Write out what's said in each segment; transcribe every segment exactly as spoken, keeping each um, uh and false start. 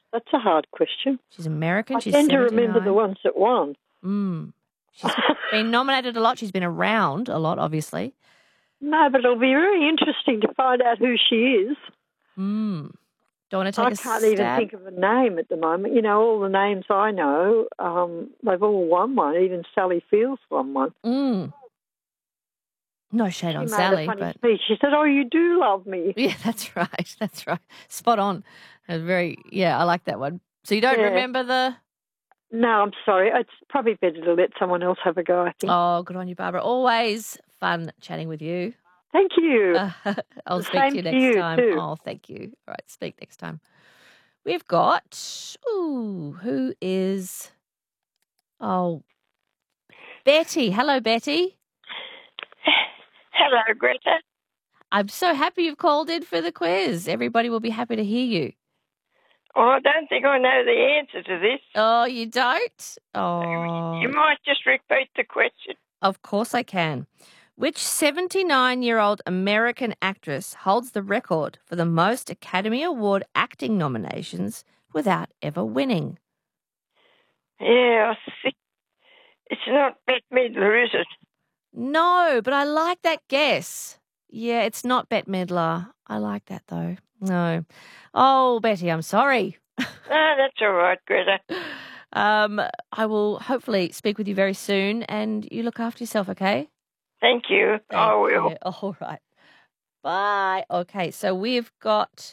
That's a hard question. She's American. I She's tend to seventy-nine. remember the ones that won. Mm. She's been nominated a lot. She's been around a lot, obviously. No, but it'll be very interesting to find out who she is. Mm. Don't want to take I a can't stab? even think of a name at the moment. You know, all the names I know, um, they've all won one. Even Sally Fields won one. Mm. No shade She on made Sally, a funny but speech. She said, "Oh, you do love me." yeah, that's right. That's right. Spot on. A very yeah, I like that one. So you don't Yeah. remember the? No, I'm sorry. It's probably better to let someone else have a go, I think. Oh, good on you, Barbara. Always fun chatting with you. Thank you. Uh, I'll The speak same to you to next you, time. too. Oh, thank you. All right, speak next time. We've got ooh, who is? Oh, Betty. Hello, Betty. Hello, Greta. I'm so happy you've called in for the quiz. Everybody will be happy to hear you. Oh, I don't think I know the answer to this. Oh, you don't? Oh. You might just repeat the question. Of course I can. Which seventy-nine-year-old American actress holds the record for the most Academy Award acting nominations without ever winning? Yeah, I think it's not Bette Midler, is it? No, but I like that guess. Yeah, it's not Bette Midler. I like that, though. No. Oh, Betty, I'm sorry. No, that's all right, Greta. Um, I will hopefully speak with you very soon, and you look after yourself, okay? Thank you. Thank I will. you. All right. Bye. Okay, so we've got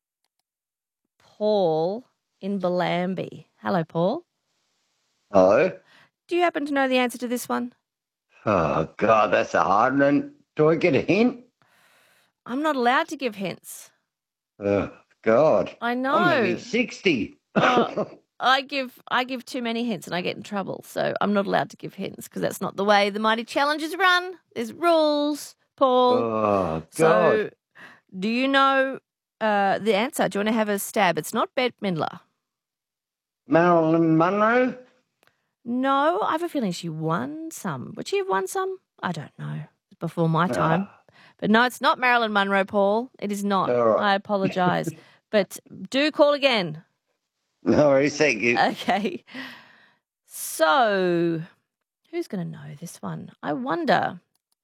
Paul in Bellambi. Hello, Paul. Hello. Do you happen to know the answer to this one? Oh, God, that's a hard one. Do I get a hint? I'm not allowed to give hints. Oh, God. I know. I'm only sixty. Oh, I give I give too many hints and I get in trouble, so I'm not allowed to give hints because that's not the way the Mighty Challenge is run. There's rules, Paul. Oh, God. So, do you know uh, the answer? Do you want to have a stab? It's not Bette Midler. Marilyn Monroe? No, I have a feeling she won some. Would she have won some? I don't know. It's before my time. Ah. But no, it's not Marilyn Monroe, Paul. It is not. All right. I apologise. But do call again. No worries, thank you. Okay. So, who's going to know this one? I wonder.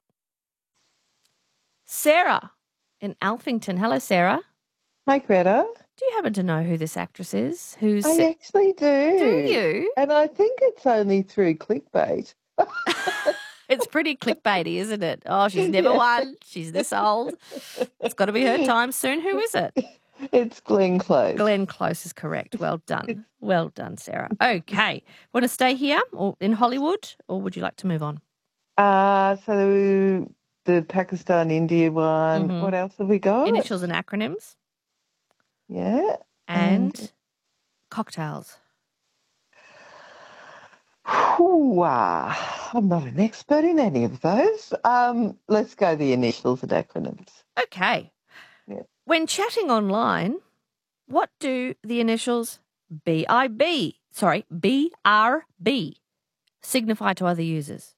Sarah in Alphington. Hello, Sarah. Hi, Greta. Do you happen to know who this actress is? Who's I actually do. Do you? And I think it's only through clickbait. It's pretty clickbaity, isn't it? Oh, she's never Yeah. won. She's this old. It's got to be her time soon. Who is it? It's Glenn Close. Glenn Close is correct. Well done. Well done, Sarah. Okay. Want to stay here or in Hollywood, or would you like to move on? Uh, so the Pakistan-India one. Mhm. What else have we got? Initials and acronyms Yeah. and cocktails. Ooh, uh, I'm not an expert in any of those. Um, let's go the initials and acronyms. Okay. Yeah. When chatting online, what do the initials B I B, sorry, B R B signify to other users?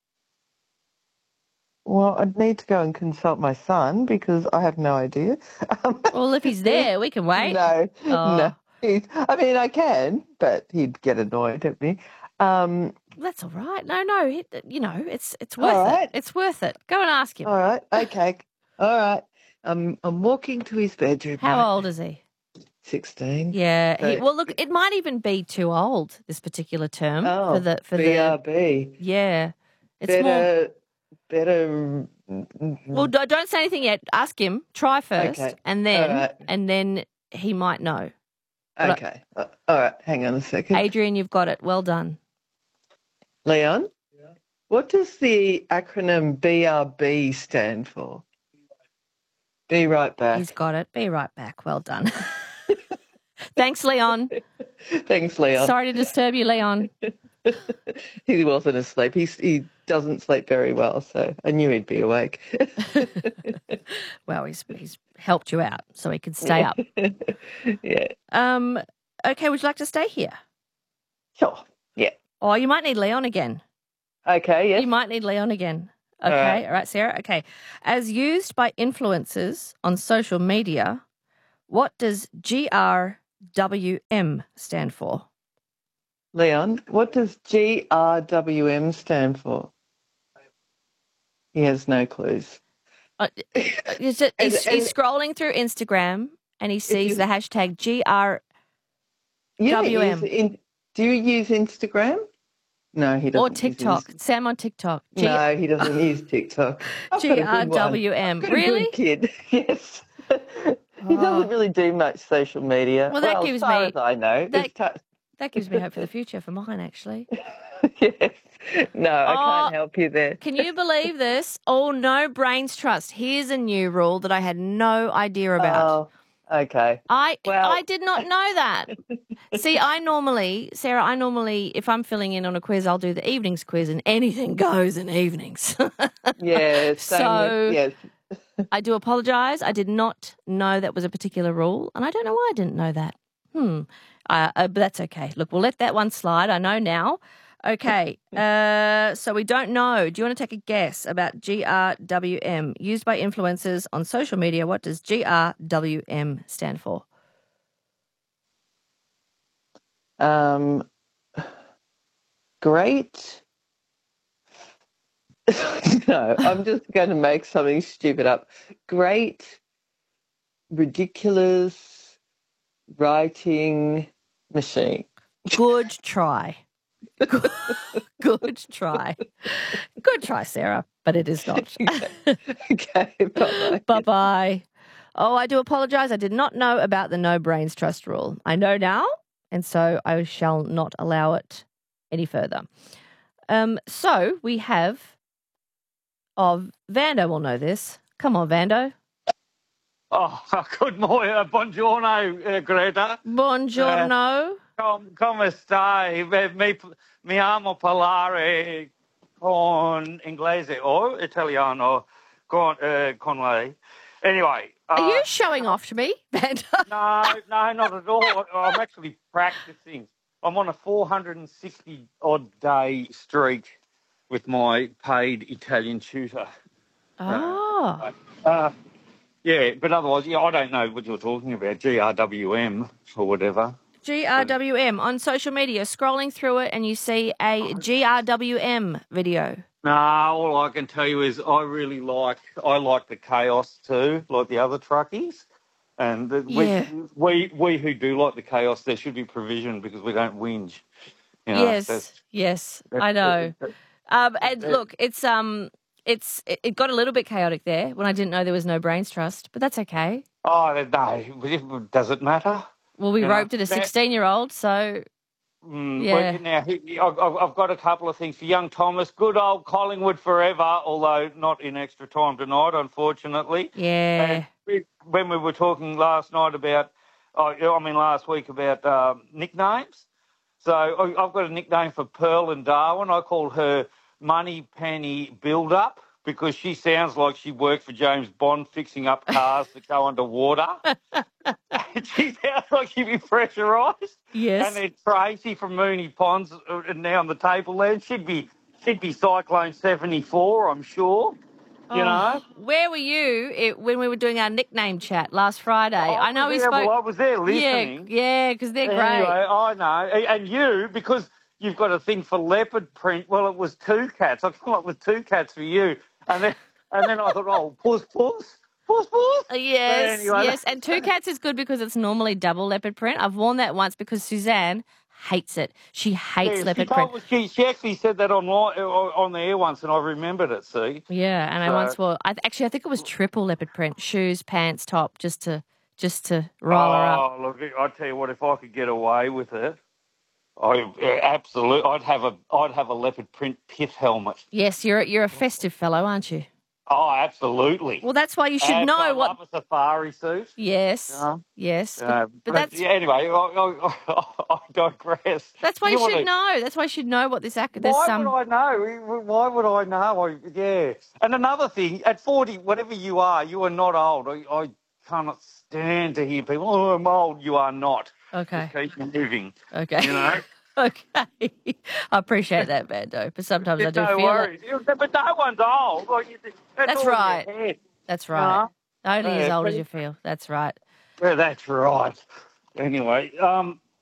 Well, I'd need to go and consult my son because I have no idea. Um, Well, if he's there, we can wait. No, Oh. no. He's, I mean, I can, but he'd get annoyed at me. Um, That's all right. No, no, it, you know, it's it's worth All right. it. It's worth it. Go and ask him. all right, okay, all right. I'm I'm walking to his bedroom. How right? old is he? Sixteen. Yeah. He, So- well, look, it might even be too old. This particular term Oh, for the for B R the B. yeah. It's more. Better, better. Well, d- don't say anything yet. Ask him. Try first, Okay. and then All right. and then he might know. but I- Okay. Uh, all right. Hang on a second. Adrian, you've got it. Well done. Leon. What does the acronym B R B stand for? Be right back. He's got it. Be right back. Well done. Thanks, Leon. Thanks, Leon. Sorry to disturb you, Leon. He wasn't asleep. He he doesn't sleep very well, so I knew he'd be awake. Well, he's he's helped you out so he could stay up. Yeah. Um. Okay. Would you like to stay here? Sure. Yeah. Oh, you might need Leon again. Okay. Yes. You might need Leon again. Okay. All All right. right. Sarah. Okay. As used by influencers on social media, what does G R W M stand for? Leon, what does G R W M stand for? He has no clues. Uh, is it, And- he's, and- he's scrolling through Instagram and he sees you- the hashtag G R. Yeah, W M. is in, do you use Instagram? No, he doesn't. Or use TikTok. Inst- Sam on TikTok. G- no, he doesn't use TikTok. I've got a G good R one. W M. I've got a Really? good kid. Yes. He Oh. doesn't really do much social media. Well, that as gives far me- as I know. that- It's ta- That gives me hope for the future for mine, actually. yes. No, I Oh. can't help you there. Can you believe this? Oh, no brains trust. Here's a new rule that I had no idea about. Oh, okay. I well- I did not know that. See, I normally, Sarah, I normally, if I'm filling in on a quiz, I'll do the evenings quiz and anything goes in evenings. Yeah. Same So- with, yes. I do apologise. I did not know that was a particular rule, and I don't know why I didn't know that. Hmm. Uh, uh, but that's okay. Look, we'll let that one slide. I know now. Okay. Uh, so we don't know. Do you want to take a guess about G R W M used by influencers on social media? What does G R W M stand for? Um, great. No, I'm just going to make something stupid up. Great, ridiculous writing machine. Good try. Good try. Good try, Sarah, but it is not. Okay, bye-bye. Bye bye. Oh, I do apologise. I did not know about the no brains trust rule. I know now, and so I shall not allow it any further. Um, so we have. Oh, Vando will know this. Come on, Vando. Oh, good morning, uh, buongiorno, uh, Greta. Buongiorno. Com, come stai? Eh, Mi, mi amo parlare con inglese o italiano con, uh, con lei. Anyway. Uh, Are you showing off to me, Vando? No, no, not at all. I'm actually practicing. I'm on a four hundred sixty odd day streak with my paid Italian tutor. Oh. Uh, yeah, but otherwise, yeah, I don't know what you're talking about, G R W M or whatever. G R W M on social media, scrolling through it and you see a G R W M video. Nah, all I can tell you is I really like, I like the chaos too, like the other truckies. And the, Yeah. we, we we who do like the chaos, there should be provision because we don't whinge. You know, Yes, that's- yes, that's- I know. that- Um, and look, it's um, it's it, it got a little bit chaotic there when I didn't know there was no brains trust, but that's okay. Oh, no, does it matter? Well, we You know, roped at a that- sixteen-year-old, so Mm, Yeah. well, now, he- I've, I've I've got a couple of things for young Thomas. Good old Collingwood forever, although not in extra time tonight, unfortunately. yeah, And we, when we were talking last night about, oh, I mean last week about um, nicknames, so I- I've got a nickname for Pearl and Darwin. I call her Money Penny Build Up because she sounds like she worked for James Bond fixing up cars that go underwater. She sounds like she'd be pressurised. yes. And then Tracy from Mooney Ponds uh, now on the table there. She'd be she'd be Cyclone seventy-four, I'm sure. You Oh, know. where were you it, when we were doing our nickname chat last Friday? I know we yeah, spoke. Well, I was there yeah, listening. yeah, because they're great. Anyway, I know. A- And you, because you've got a thing for leopard print. Well, it was two cats. I come up with two cats for you, and then and then I thought, oh, puss, puss, puss, puss. Uh, Yes, anyway- yes. And two cats is good because it's normally double leopard print. I've worn that once because Suzanne hates it. She hates Yeah, leopard she, print. told, she, she actually said that online, uh, on the air once, and I remembered it, see. Yeah, and I So- once wore. I, actually, I think it was triple leopard print: shoes, pants, top, just to just to roll her up. Oh, look, I tell you what, if I could get away with it, I yeah, absolutely, I'd have a, I'd have a leopard print pit helmet. Yes, you're you're a festive fellow, aren't you? Oh, absolutely. Well, that's why you should And know I what. love a safari suit. Yes, Yeah. yes, but, Uh, but that's yeah, anyway, I, I, I, I digress. that's why you, wanna- should know. That's why you should know what this act. There's Why some. would I know? Why would I know? I, yeah. And another thing, at forty, whatever you are, you are not old. I, I cannot stand to hear people, oh, I'm old. You are not. Okay, Just keep moving. okay, You know? okay. I appreciate that, Vando, but sometimes I do no feel it. worries. But no one's old. Like, you- that's That's all in your right. head. That's right. Only as Yeah, old as but- you feel. That's right. Yeah, that's right. Anyway, um,